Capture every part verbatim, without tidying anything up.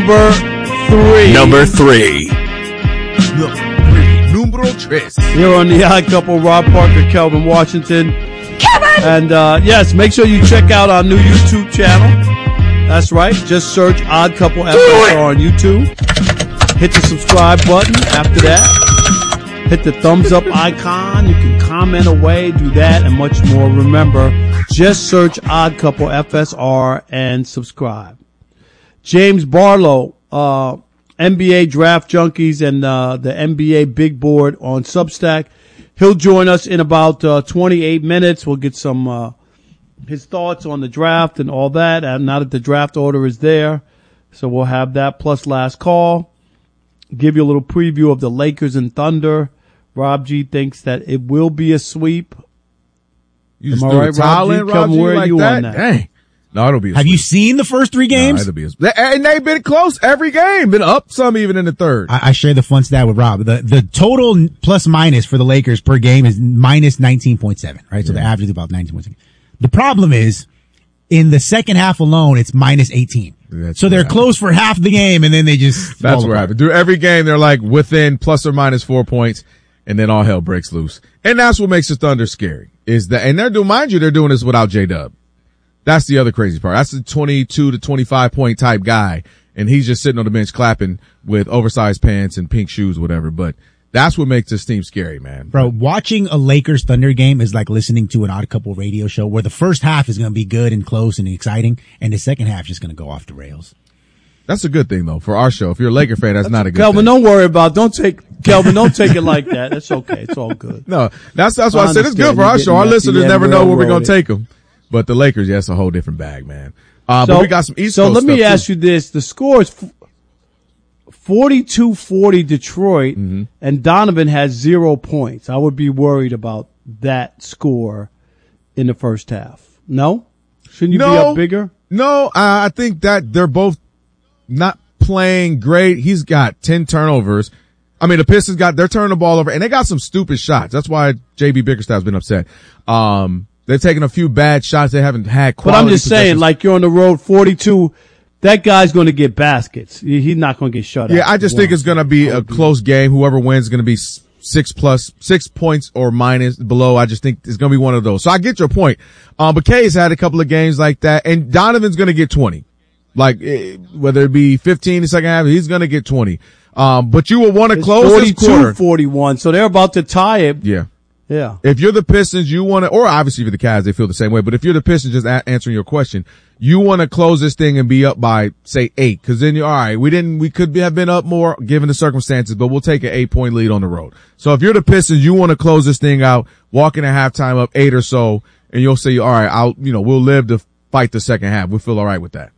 number three. Number three. Numero tres. Here on the Odd Couple, Rob Parker, Kelvin Washington. Kevin! And, uh, yes, make sure you check out our new YouTube channel. That's right. Just search Odd Couple F S R on YouTube. Hit the subscribe button. After that, hit the thumbs up icon. You can comment away, do that, and much more. Remember, just search Odd Couple F S R and subscribe. James Barlow, uh, N B A Draft Junkies and uh, the N B A Big Board on Substack. He'll join us in about uh, twenty-eight minutes. We'll get some uh, his thoughts on the draft and all that. And now that the draft order is there, so we'll have that plus last call. Give you a little preview of the Lakers and Thunder. Rob G thinks that it will be a sweep. You just Am I threw right, the towel Rob G? in, Rob Come, G, where are like you that? on that? Dang. No, it'll be a Have sweep. you seen the first three games? No, it'll be a, and they've been close every game. Been up some even in the third. I, I share the fun stat with Rob. The the total plus minus for the Lakers per game is minus nineteen point seven, right? So Yeah. the average is about nineteen point seven. The problem is, in the second half alone, it's minus eighteen. That's so they're what close for half the game, and then they just That's fall what apart. happened. Through every game, they're like within plus or minus four points, and then all hell breaks loose. And that's what makes the Thunder scary. Is that, and they're doing, mind you, they're doing this without J-Dub. That's the other crazy part. That's a twenty-two to twenty-five point type guy, and he's just sitting on the bench clapping with oversized pants and pink shoes, whatever. But that's what makes this team scary, man. Bro, watching a Lakers Thunder game is like listening to an Odd Couple radio show where the first half is going to be good and close and exciting, and the second half is just going to go off the rails. That's a good thing though for our show. If you're a Laker fan, that's, that's not a good Kelvin, thing. don't worry about. Don't take Kelvin. Don't take it like that. It's okay. It's all good. No, that's that's why I, I said it's good for our understand. show. Our You listeners didn't never have know where we're railroaded. gonna take them. But the Lakers, yeah, it's a whole different bag, man. Uh, So, but we got some East so Coast let me stuff, ask too. you this: the score is forty-two forty Detroit, Mm-hmm. and Donovan has zero points. I would be worried about that score in the first half. No, shouldn't you be No. up bigger? No, uh, I think that they're both not playing great. He's got ten turnovers. I mean, the Pistons got, they're turning the ball over, and they got some stupid shots. That's why J B Bickerstaff's been upset. Um, they've taken a few bad shots. They haven't had But quality I'm just saying, possessions. like you're on the road, forty-two. That guy's going to get baskets. He- He's not going to get shut out. Yeah, I just think it's going to be a close game. Whoever wins is going to be s- six plus, six points or minus below. I just think it's going to be one of those. So I get your point. Um, but Kay's had a couple of games like that, and Donovan's going to get twenty. Like, eh, whether it be fifteen in the second half, he's going to get twenty. Um, but you will want to close this quarter. forty-two forty-one. So they're about to tie it. Yeah. Yeah. If you're the Pistons, you want to, or obviously for the Cavs, they feel the same way. But if you're the Pistons, just a- answering your question, you want to close this thing and be up by, say, eight. Cause then you're, all right, we didn't, we could be, have been up more given the circumstances, but we'll take an eight point lead on the road. So if you're the Pistons, you want to close this thing out, walk in at halftime up eight or so, and you'll say, all right, I'll, you know, we'll live to fight the second half. We feel all right with that.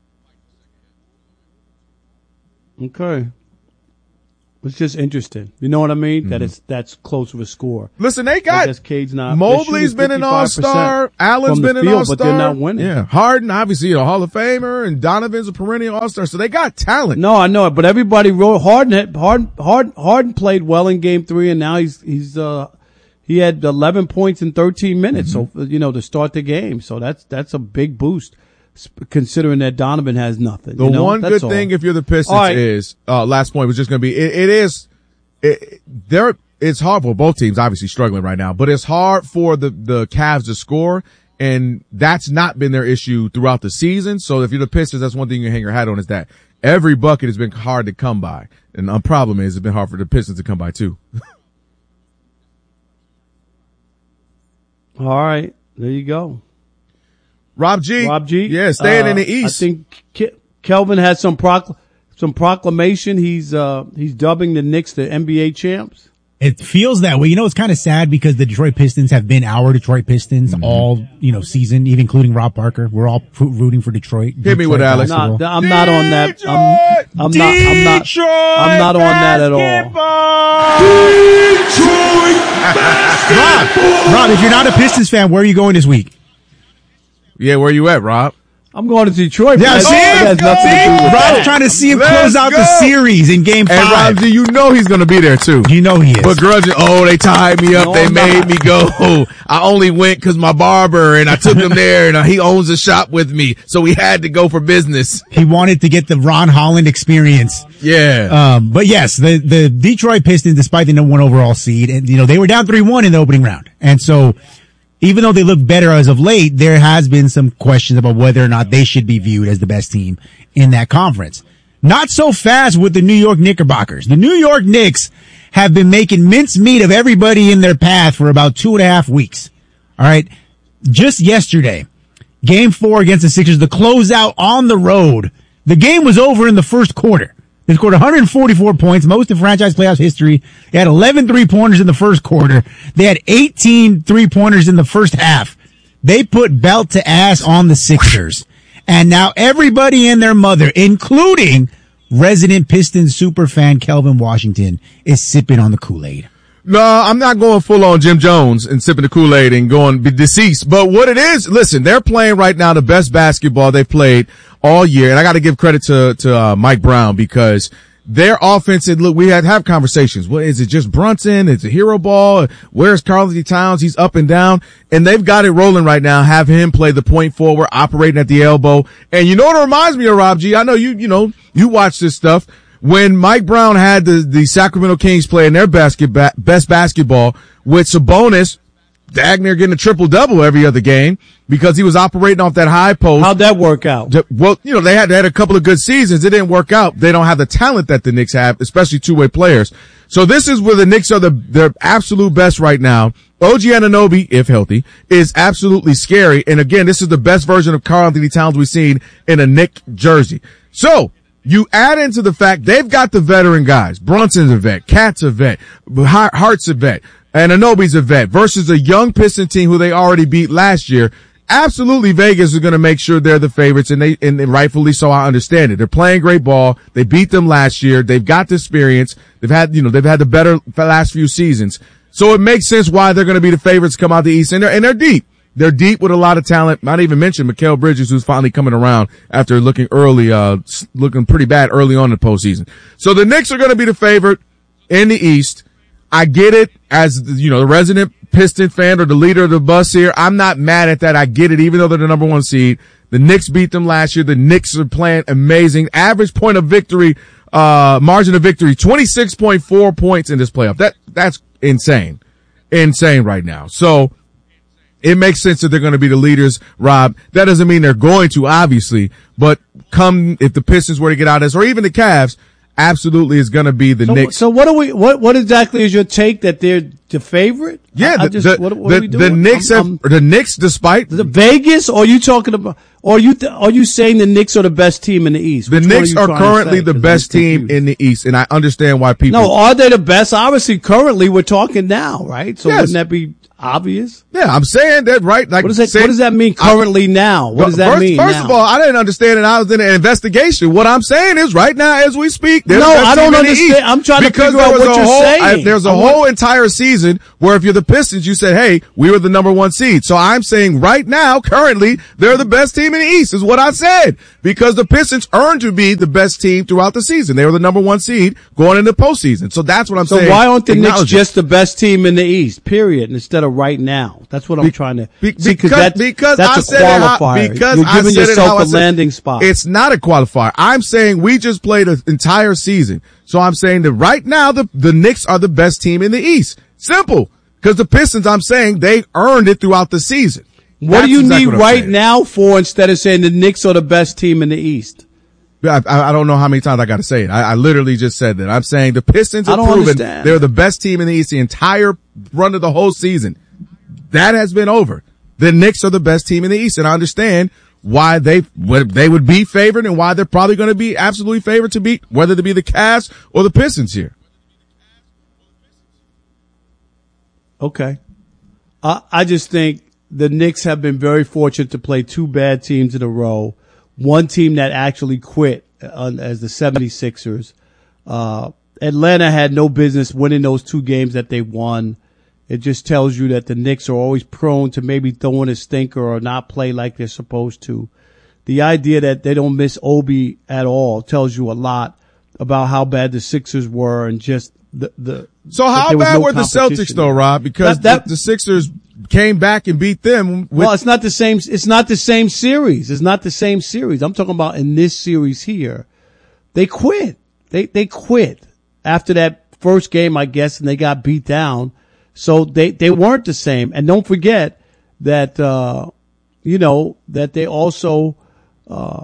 Okay. It's just interesting. You know what I mean? Mm-hmm. That it's, that's close of a score. Listen, they I got, guess Cade's not. Mobley's been an all-star. Allen's from the been an field, all-star. but they're not winning. Yeah. Harden, obviously, a Hall of Famer, and Donovan's a perennial all-star. So they got talent. No, I know it, but everybody wrote Harden. Had, Harden, Harden, Harden played well in Game Three, and now he's he's uh he had eleven points in thirteen minutes. Mm-hmm. So you know to start the game, so that's that's a big boost, sp- considering that Donovan has nothing. The you know? one That's good all. thing if you're the Pistons All right. is, uh, last point was just going to be, it, it is, it, they're, it's hard for both teams, obviously struggling right now, but it's hard for the, the Cavs to score, and that's not been their issue throughout the season. So if you're the Pistons, that's one thing you can hang your hat on, is that every bucket has been hard to come by. And the problem is it's been hard for the Pistons to come by too. All right, there you go. Rob G. Rob G. Yeah, staying uh, in the East. I think Ke- Kelvin had some procl- some proclamation. He's uh he's dubbing the Knicks the N B A champs. It feels that way. You know, it's kind of sad because the Detroit Pistons have been our Detroit Pistons Mm-hmm. all, you know, season, even including Rob Parker. We're all pro- rooting for Detroit. Hit me with Detroit Alex. I'm basketball. not, I'm not on that. I'm, I'm not. I'm not. Detroit I'm not on that at all. Rob, Rob, if you're not a Pistons fan, where are you going this week? Yeah, where you at, Rob? I'm going to Detroit. Yeah, man. see? That has nothing to do with Rob's that. trying to see him Let's close out go. the series in game And five. Rob G, you know he's going to be there too. You know he is. Begrudging, oh, they tied me up. No, they I'm made not. me go. I only went because my barber and I took him there and uh, he owns a shop with me. So we had to go for business. He wanted to get the Ron Holland experience. Yeah. Um, but yes, the, the Detroit Pistons, despite the number one overall seed, and you know, they were down three one in the opening round. And so, even though they look better as of late, there has been some questions about whether or not they should be viewed as the best team in that conference. Not so fast with the New York Knickerbockers. The New York Knicks have been making mincemeat of everybody in their path for about two and a half weeks. All right. Just yesterday, game four against the Sixers, the closeout on the road. The game was over in the first quarter. They scored one hundred forty-four points, most in franchise playoffs history. They had eleven three-pointers in the first quarter. They had eighteen three-pointers in the first half. They put belt to ass on the Sixers. And now everybody and their mother, including resident Pistons superfan Kelvin Washington, is sipping on the Kool-Aid. No, I'm not going full on Jim Jones and sipping the Kool-Aid and going be deceased. But what it is, listen, they're playing right now the best basketball they've played all year. And I got to give credit to, to, uh, Mike Brown because their offense, and look, we had to have conversations. What is it? Just Brunson? Is it hero ball? Where's Karl-Anthony Towns? He's up and down, and they've got it rolling right now. Have him play the point forward, operating at the elbow. And you know what it reminds me of, Rob G? I know you, you know, you watch this stuff. When Mike Brown had the, the Sacramento Kings playing their basket, ba- best basketball with Sabonis, Dagner getting a triple double every other game because he was operating off that high post. How'd that work out? Well, you know, they had, they had a couple of good seasons. It didn't work out. They don't have the talent that the Knicks have, especially two-way players. So this is where the Knicks are the, their absolute best right now. O G Anunoby, if healthy, is absolutely scary. And again, this is the best version of Karl-Anthony Towns we've seen in a Knick jersey. So, you add into the fact they've got the veteran guys. Brunson's a vet. Cat's a vet. Hart's a vet. And Anunoby's a vet versus a young Piston team who they already beat last year. Absolutely, Vegas is going to make sure they're the favorites, and they, and rightfully so. I understand it. They're playing great ball. They beat them last year. They've got the experience. They've had, you know, they've had the better last few seasons. So it makes sense why they're going to be the favorites come out the East, and they're, and they're deep. They're deep with a lot of talent. Not even mention Mikal Bridges, who's finally coming around after looking early, uh, looking pretty bad early on in the postseason. So the Knicks are going to be the favorite in the East. I get it as, you know, the resident Piston fan or the leader of the bus here. I'm not mad at that. I get it, even though they're the number one seed. The Knicks beat them last year. The Knicks are playing amazing. Average point of victory, uh, margin of victory, twenty-six point four points in this playoff. That, that's insane. Insane right now. So, it makes sense that they're going to be the leaders, Rob. That doesn't mean they're going to, obviously, but come if the Pistons were to get out of this, or even the Cavs, absolutely is going to be the so, Knicks. So what are we? What what exactly is your take that they're the favorite? Yeah, I, I the, just, the, what, what the, are we doing? the Knicks I'm, have, the Knicks, despite the Vegas, or are you talking about? Or are you th- are you saying the Knicks are the best team in the East? the Which one Knicks you are trying to currently say? the 'Cause best I'm team confused. in the East, and I understand why people. No, are they the best? Obviously, currently we're talking now, right? So Yes. wouldn't that be obvious? Yeah, I'm saying that, right? Like, What does that? say- what does that mean? Currently now, what does that first, mean? First now? of all, I didn't understand it. I was in an investigation. What I'm saying is, right now, as we speak, they're No, the best I don't team in the understand. East. I'm trying to because figure there out was what a you're whole, saying. I, there's a I want- whole entire season where if you're the Pistons, you said, "Hey, we were the number one seed." So I'm saying, right now, currently, they're the best team in the East. Is what I said because the Pistons earned to be the best team throughout the season. They were the number one seed going into postseason. So that's what I'm So saying. why aren't the Knicks Acknowledge it. just the best team in the East? Period. Instead of right now. That's what I'm Be- trying to Be- see. because that, because that's I a said it how, qualifier. because You're I giving said it how yourself I a said- landing spot. It's not a qualifier. I'm saying we just played an entire season. So I'm saying that right now the the Knicks are the best team in the East. Simple. Because the Pistons, I'm saying they earned it throughout the season. What That's do you exactly need what I'm right saying. now for instead of saying the Knicks are the best team in the East? I, I I don't know how many times I got to say it. I, I literally just said that. I'm saying the Pistons I have don't proven understand. they're the best team in the East the entire run of the whole season. That has been over. The Knicks are the best team in the East, and I understand why they would they would be favored and why they're probably going to be absolutely favored to beat whether to be the Cavs or the Pistons here. Okay. I, I just think the Knicks have been very fortunate to play two bad teams in a row. One team that actually quit uh, as the seventy-sixers. Uh, Atlanta had no business winning those two games that they won. It just tells you that the Knicks are always prone to maybe throwing a stinker or not play like they're supposed to. the idea that they don't miss Obi at all tells you a lot about how bad the Sixers were and just the, the, So how bad no were the Celtics though, Rob? Because that, that, the, the Sixers came back and beat them. With- well, it's not the same. It's not the same series. It's not the same series. I'm talking about in this series here. They quit. They they quit after that first game, I guess, and they got beat down. So they they weren't the same. And don't forget that uh you know that they also uh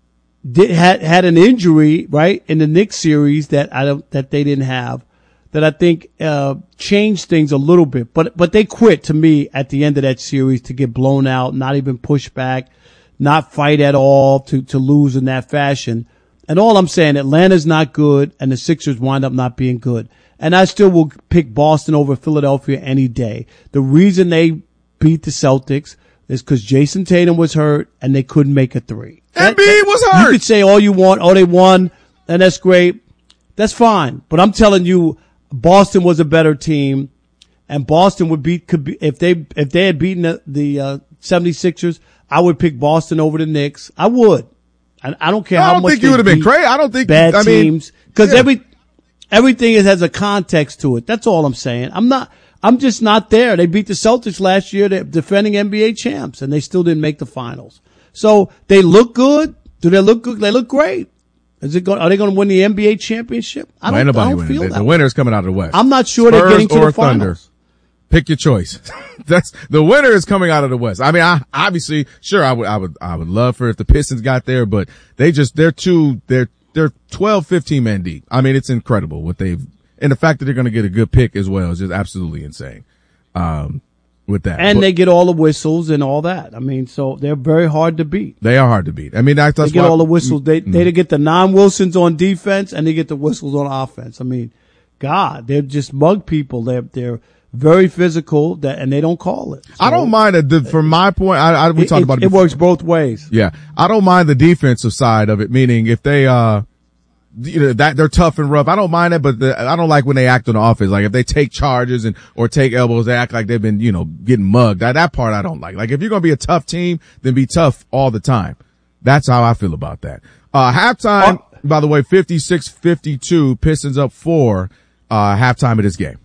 did had had an injury right in the Knicks series that I don't that they didn't have. That I think uh changed things a little bit, but but they quit to me at the end of that series to get blown out, not even push back, not fight at all to to lose in that fashion. And all I'm saying, Atlanta's not good, and the Sixers wind up not being good. And I still will pick Boston over Philadelphia any day. The reason they beat the Celtics is because Jason Tatum was hurt and they couldn't make a three. Embiid was hurt. You could say all you want, oh they won, and that's great. That's fine, but I'm telling you. Boston was a better team, and Boston would beat, could be, if they, if they had beaten the, the, uh, seventy-sixers, I would pick Boston over the Knicks. I would. I, I don't care I how don't much think you would have been crazy. I don't think, bad I mean, teams. Cause yeah. every, everything is, has a context to it. That's all I'm saying. I'm not, I'm just not there. They beat the Celtics last year. They're defending N B A champs, and they still didn't make the finals. So they look good. Do they look good? They look great. Is it going, are they going to win the N B A championship? I don't, well, I don't feel the, that. The winner's coming out of the West. I'm not sure Spurs they're getting to or the finals. Thunder. Pick your choice. That's the winner is coming out of the West. I mean, I obviously, sure, I would, I would, I would love for if the Pistons got there, but they just, they're too, they're, they're twelve, fifteen men deep. I mean, it's incredible what they've, and the fact that they're going to get a good pick as well is just absolutely insane. Um, with that. And but, they get all the whistles and all that. I mean, so they're very hard to beat. They are hard to beat. I mean, that's, that's they get why, all the whistles. They, mm-hmm. they get the non-Wilsons on defense and they get the whistles on offense. I mean, God, they're just mug people. They're, they're very physical that, and they don't call it. So, I don't mind it. The, from my point, I, I we it, talked it, about it It before. works both ways. Yeah. I don't mind the defensive side of it, meaning if they, uh, you know, that they're tough and rough. I don't mind it, but the, I don't like when they act on the offense. Like if they take charges and, or take elbows, they act like they've been, you know, getting mugged. That, that part I don't like. Like if you're going to be a tough team, then be tough all the time. That's how I feel about that. Uh, halftime, oh. by the way, fifty-six fifty-two, Pistons up four, uh, halftime of this game.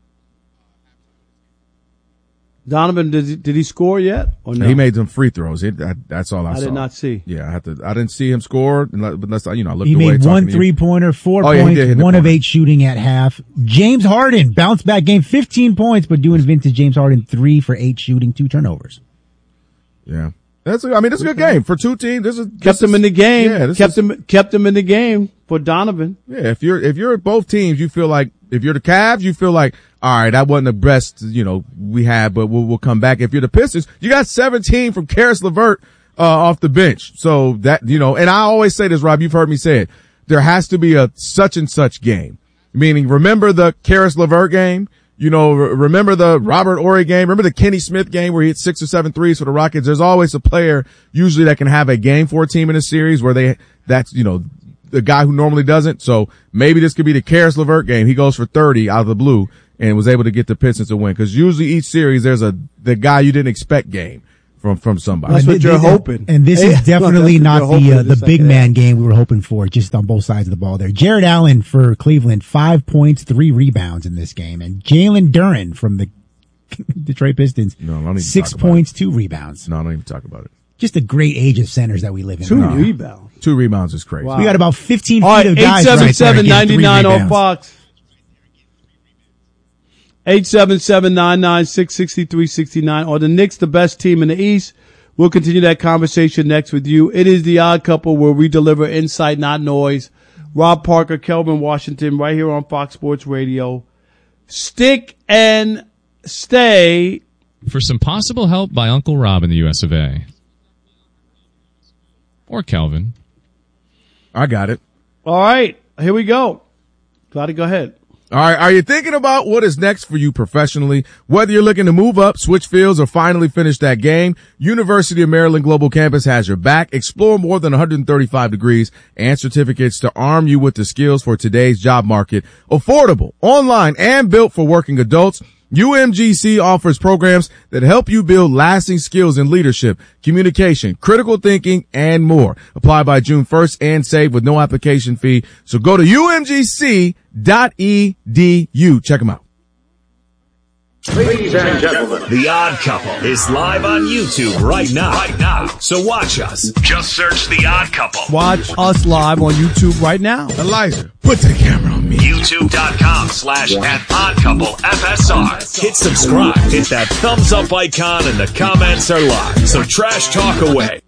Donovan, did he, did he score yet or no? He made some free throws. It, that, that's all I, I saw. did not see. Yeah, I had to. I didn't see him score, unless you know I looked he away. He made one three pointer, four oh, points, yeah, one of eight shooting at half. James Harden bounced back game, fifteen points, but doing vintage James Harden, three for eight shooting, two turnovers. Yeah, that's. A, I mean, that's a good game for two teams. This is kept this them is, in the game. Yeah, kept is, them kept them in the game for Donovan. Yeah, if you're if you're at both teams, you feel like if you're the Cavs, you feel like. All right, that wasn't the best, you know, we had, but we'll, we'll come back. If you're the Pistons, you got seventeen from Karis LeVert, uh, off the bench. So that, you know, and I always say this, Rob, you've heard me say it. There has to be a such and such game. Meaning, remember the Karis LeVert game? You know, re- remember the Robert Horry game? Remember the Kenny Smith game where he hit six or seven threes for the Rockets? There's always a player usually that can have a game for a team in a series where they, that's, you know, the guy who normally doesn't. So maybe this could be the Karis LeVert game. He goes for thirty out of the blue and was able to get the Pistons to win. Cause usually each series there's a, the guy you didn't expect game from, from somebody. That's what and you're they, hoping. And this yeah. is definitely not the, uh, the big like man game we were hoping for, just on both sides of the ball there. Jared Allen for Cleveland, five points, three rebounds in this game. And Jalen Duren from the Detroit Pistons, no, I don't even six talk about points, it. two rebounds. No, I don't even talk about it. Just a great age of centers that we live in. Two right rebounds. Two rebounds is crazy. Wow. We got about fifteen All feet right, of guys right there. eight seven seven, ninety-nine on Fox. eight seven seven, nine nine six, six three six nine. Are the Knicks the best team in the East? We'll continue that conversation next with you. It is the Odd Couple where we deliver insight, not noise. Rob Parker, Kelvin Washington, right here on Fox Sports Radio. Stick and stay. For some possible help by Uncle Rob in the U S of A. Or Kelvin. I got it. All right, here we go. Got to go ahead. All right. Are you thinking about what is next for you professionally? Whether you're looking to move up, switch fields, or finally finish that game, University of Maryland Global Campus has your back. Explore more than one hundred thirty-five degrees and certificates to arm you with the skills for today's job market. Affordable, online, and built for working adults. U M G C offers programs that help you build lasting skills in leadership, communication, critical thinking, and more. Apply by June first and save with no application fee. So go to U M G C dot E D U. Check them out. Ladies and gentlemen, The Odd Couple is live on YouTube right now. Right now. So watch us. Just search The Odd Couple. Watch us live on YouTube right now. Elijah, put the camera on me. YouTube.com slash at Odd Couple F S R. Hit subscribe. Hit that thumbs up icon and the comments are live. So trash talk away.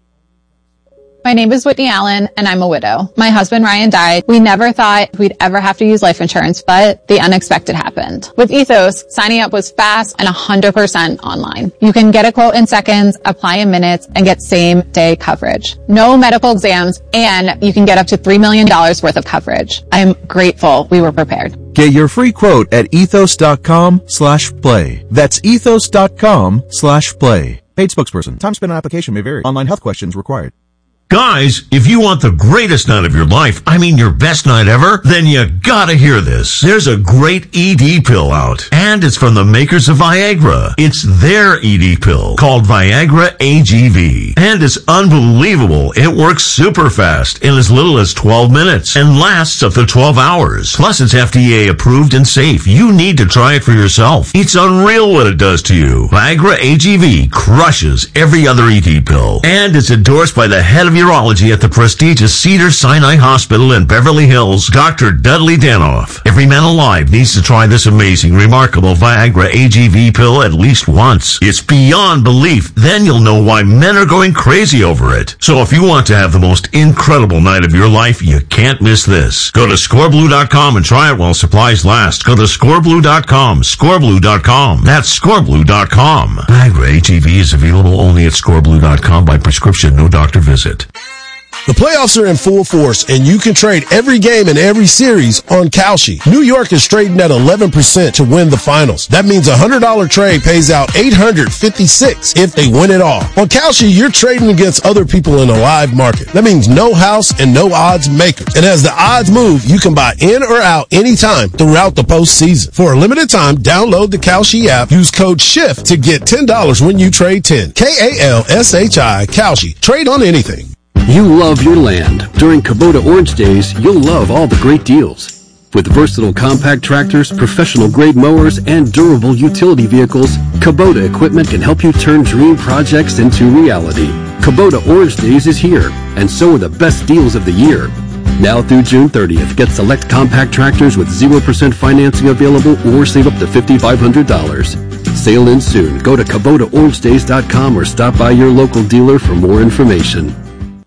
My name is Whitney Allen, and I'm a widow. My husband, Ryan, died. We never thought we'd ever have to use life insurance, but the unexpected happened. With Ethos, signing up was fast and one hundred percent online. You can get a quote in seconds, apply in minutes, and get same-day coverage. No medical exams, and you can get up to three million dollars worth of coverage. I'm grateful we were prepared. Get your free quote at ethos.com slash play. That's ethos.com slash play. Paid spokesperson. Time spent on application may vary. Online health questions required. Guys, if you want the greatest night of your life, I mean your best night ever, then you gotta hear this. There's a great E D pill out, and it's from the makers of Viagra. It's their E D pill, called Viagra A G V. And it's unbelievable. It works super fast in as little as twelve minutes and lasts up to twelve hours. Plus, it's F D A approved and safe. You need to try it for yourself. It's unreal what it does to you. Viagra A G V crushes every other E D pill, and it's endorsed by the head of urology at the prestigious Cedars-Sinai Hospital in Beverly Hills, Doctor Dudley Danoff. Every man alive needs to try this amazing, remarkable Viagra A G V pill at least once. It's beyond belief. Then you'll know why men are going crazy over it. So if you want to have the most incredible night of your life, you can't miss this. Go to score blue dot com and try it while supplies last. Go to score blue dot com, score blue dot com. That's score blue dot com. Viagra A G V is available only at score blue dot com by prescription, no doctor visit. The playoffs are in full force, and you can trade every game in every series on Kalshi. New York is trading at eleven percent to win the finals. That means a one hundred dollars trade pays out eight hundred fifty-six dollars if they win it all. On Kalshi, you're trading against other people in a live market. That means no house and no odds makers. And as the odds move, you can buy in or out anytime throughout the postseason. For a limited time, download the Kalshi app. Use code SHIFT to get ten dollars when you trade ten. K A L S H I, Kalshi. Trade on anything. You love your land. During Kubota Orange Days, you'll love all the great deals. With versatile compact tractors, professional-grade mowers, and durable utility vehicles, Kubota equipment can help you turn dream projects into reality. Kubota Orange Days is here, and so are the best deals of the year. Now through June thirtieth, get select compact tractors with zero percent financing available or save up to five thousand five hundred dollars. Sale ends soon. Go to Kubota Orange Days dot com or stop by your local dealer for more information.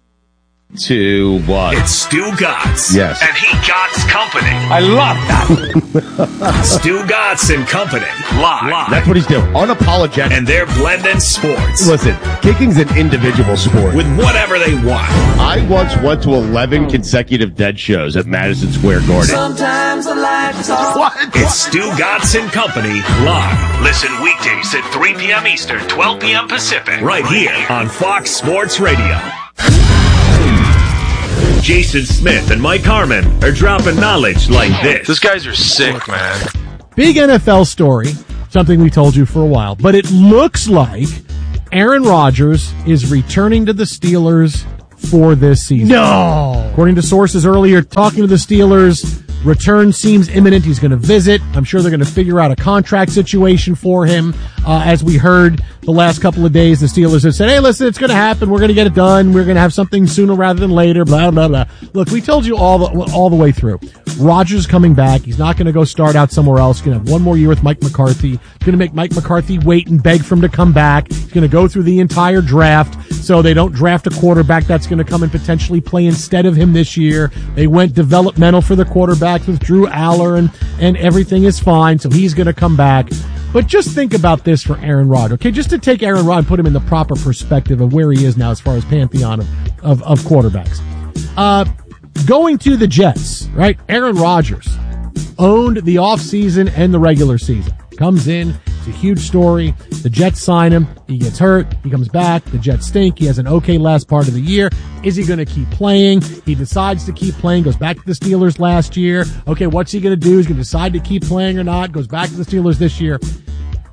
To what? It's Stu Gotts. Yes. And he Gotts Company. I love that. Stu Gotts and Company. Live. Live. That's what he's doing. Unapologetic. And they're blending sports. Listen, kicking's an individual sport. With whatever they want. I once went to eleven consecutive dead shows at Madison Square Garden. Sometimes a life is all. What? It's Stu Gotts and Company live. Listen weekdays at three p.m. Eastern, twelve p.m. Pacific. Right here on Fox Sports Radio. Jason Smith and Mike Harmon are dropping knowledge like this. These guys are sick, man. Big N F L story, something we told you for a while, but it looks like Aaron Rodgers is returning to the Steelers for this season. No! According to sources earlier, talking to the Steelers, return seems imminent. He's going to visit. I'm sure they're going to figure out a contract situation for him. Uh, as we heard the last couple of days, the Steelers have said, hey, listen, it's going to happen. We're going to get it done. We're going to have something sooner rather than later, blah, blah, blah. Look, we told you all the, all the way through. Rodgers coming back. He's not going to go start out somewhere else. He's going to have one more year with Mike McCarthy. He's going to make Mike McCarthy wait and beg for him to come back. He's going to go through the entire draft so they don't draft a quarterback that's going to come and potentially play instead of him this year. They went developmental for the quarterbacks with Drew Aller, and, and everything is fine, so he's going to come back. But just think about this for Aaron Rodgers, okay? Just to take Aaron Rodgers and put him in the proper perspective of where he is now as far as pantheon of, of, of quarterbacks. Uh, going to the Jets, right? Aaron Rodgers owned the offseason and the regular season. Comes in, it's a huge story. The Jets sign him. He gets hurt. He comes back. The Jets stink. He has an okay last part of the year. Is he going to keep playing? He decides to keep playing. Goes back to the Steelers last year. Okay, what's he going to do? He's going to decide to keep playing or not. Goes back to the Steelers this year.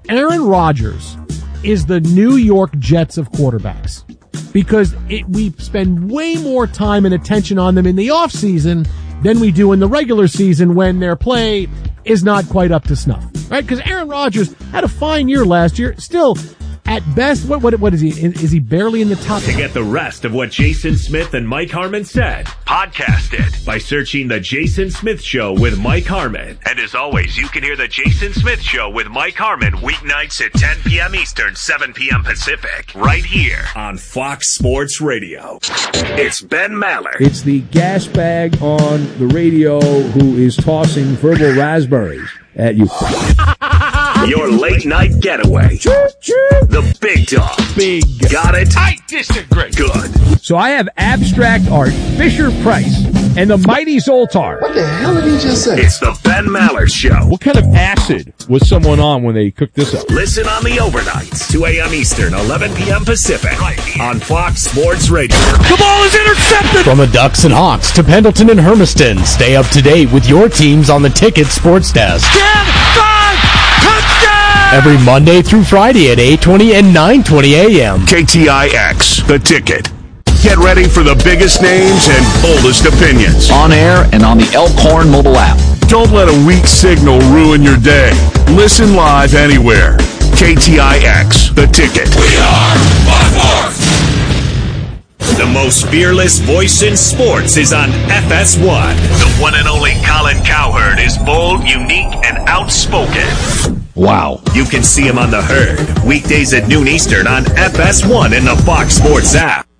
Aaron Rodgers is the New York Jets of quarterbacks because it, we spend way more time and attention on them in the offseason than we do in the regular season when their play is not quite up to snuff, right? Because Aaron Rodgers had a fine year last year. Still, at best, what what what is he? Is, is he barely in the top? To get the rest of what Jason Smith and Mike Harmon said, podcast it by searching The Jason Smith Show with Mike Harmon. And as always, you can hear The Jason Smith Show with Mike Harmon weeknights at ten p.m. Eastern, seven p.m. Pacific, right here on Fox Sports Radio. It's Ben Maller. It's the gas bag on the radio who is tossing verbal raspberries at you. Your late night getaway. The big dog. Big. Got it? I disagree. Good. So I have abstract art, Fisher Price, and the mighty Zoltar. What the hell did he just say? It's the Ben Maller Show. What kind of acid was someone on when they cooked this up? Listen on the overnights, two a.m. Eastern, eleven p.m. Pacific, right here on Fox Sports Radio. The ball is intercepted! From the Ducks and Hawks to Pendleton and Hermiston, stay up to date with your teams on the Ticket Sports Desk. ten, five, touchdown! Every Monday through Friday at eight twenty and nine twenty a.m. K T I X, The Ticket. Get ready for the biggest names and boldest opinions. On air and on the Elkhorn mobile app. Don't let a weak signal ruin your day. Listen live anywhere. K T I X, The Ticket. We are Fox Sports. The most fearless voice in sports is on F S one. The one and only Colin Cowherd is bold, unique, and outspoken. Wow. You can see him on The Herd, weekdays at noon Eastern on F S one and the Fox Sports app.